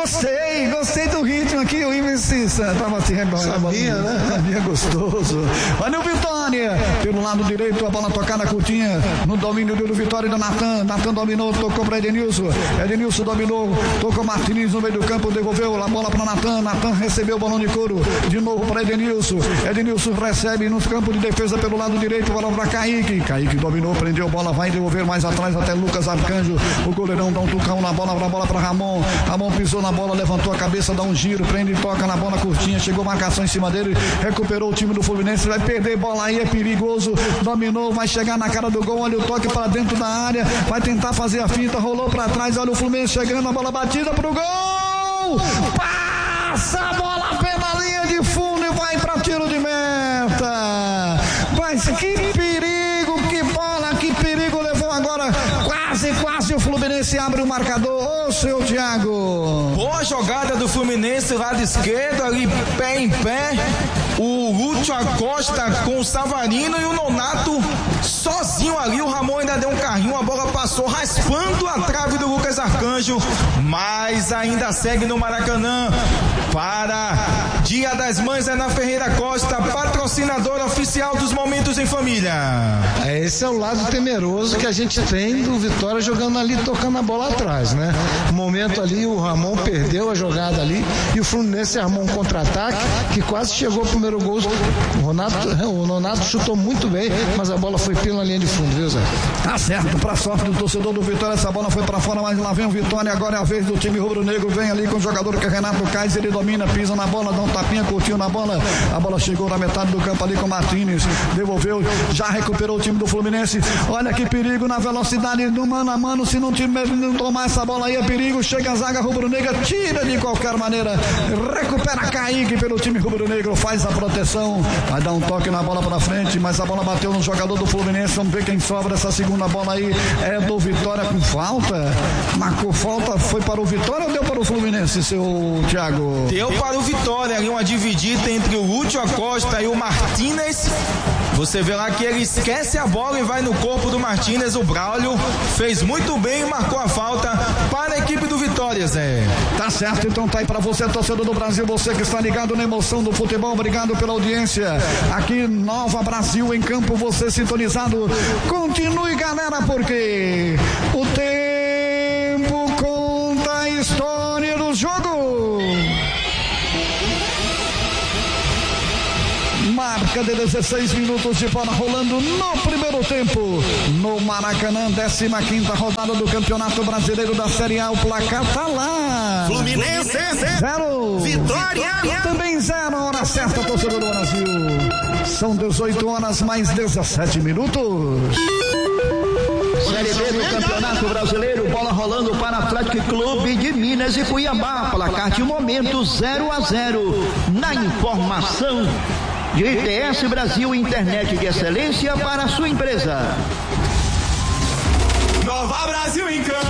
Gostei do ritmo aqui, o Ives tava se rebolando. Sabia, gostoso. Olha o Vitória, pelo lado direito, a bola tocada curtinha, no domínio do Vitória do Natan dominou, tocou para Edenilson dominou, tocou Martins no meio do campo, devolveu a bola para Natan recebeu o balão de couro, de novo para Edenilson recebe no campo de defesa pelo lado direito, bola para Kaique dominou, prendeu a bola, vai devolver mais atrás até Lucas Arcanjo, o goleirão dá um tucão na bola para Ramon pisou na bola, levantou a cabeça, dá um giro, prende e toca na bola curtinha, chegou marcação em cima dele, recuperou o time do Fluminense, vai perder bola aí, é perigoso, dominou, vai chegar na cara do gol, olha o toque para dentro da área, vai tentar fazer a finta, rolou para trás, olha o Fluminense chegando, a bola batida pro gol, passa a bola pela linha de fundo e vai para tiro de meta, mas que perigo, levou agora, quase o Fluminense abre o marcador, ô seu Thiago. Boa jogada do Fluminense, lado esquerdo, ali pé em pé, o Lúcio Acosta com o Savarino e o Nonato sozinho ali, o Ramon ainda deu um carrinho, a bola passou raspando a trave do Lucas Arcanjo, mas ainda segue no Maracanã, para Dia das Mães é na Ferreira Costa, patrocinador oficial dos Momentos em Família. Esse é o lado temeroso que a gente tem do Vitória jogando ali, tocando a bola atrás, né? No momento ali o Ramon perdeu a jogada ali e o Fluminense armou um contra-ataque que quase chegou ao primeiro gol. O Nonato chutou muito bem, mas a bola foi pela linha de fundo, viu, Zé? Tá certo, pra sorte do torcedor do Vitória, essa bola foi pra fora, mas lá vem o Vitória, agora é a vez do time rubro-negro, vem ali com o jogador que é Renato Kaiser, ele domina, pisa na bola, dá um tapinha, curtiu na bola, a bola chegou na metade do campo ali com o Martins, devolveu, já recuperou o time do Fluminense, olha que perigo na velocidade do mano a mano, se não tomar essa bola aí é perigo, chega a zaga rubro-negra, tira de qualquer maneira, recupera Kaique pelo time rubro-negro, faz a proteção, vai dar um toque na bola pra frente, mas a bola bateu no jogador do Fluminense, vamos ver quem sobra, essa segunda bola aí é do Vitória com falta, marcou falta, foi para o Vitória ou deu para o Fluminense, seu Thiago? Deu para o Vitória, ali uma dividida entre o Lúcio Acosta e o Martínez, você vê lá que ele esquece a bola e vai no corpo do Martínez, o Braulio fez muito bem e marcou a falta para a equipe do Vitória, Zé. Tá certo, então tá aí para você, torcedor do Brasil, você que está ligado na emoção do futebol, obrigado pela audiência, aqui Nova Brasil em campo, você sintonizado, continue galera, porque o tempo conta a história do jogo. Marca de 16 minutos de bola rolando no primeiro tempo, no Maracanã, 15ª rodada do Campeonato Brasileiro da Série A, o placar tá lá. Fluminense 0, Vitória também 0, hora certa, torcedor do Brasil. São 18 horas mais 17 minutos. Série B do Campeonato Brasileiro, bola rolando para Atlético Clube de Minas e Cuiabá, placar de momento 0-0. Na informação de ITS Brasil, internet de excelência para a sua empresa. Nova Brasil em campo.